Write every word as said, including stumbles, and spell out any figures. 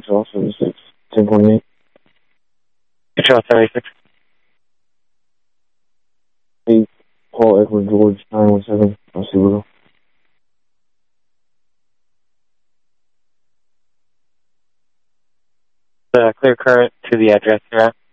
Control seventy-six, ten twenty-eight. Control seventy-six. eight, Paul Edward George, nine one seven, Osceola. Uh, clear current to the address you're at.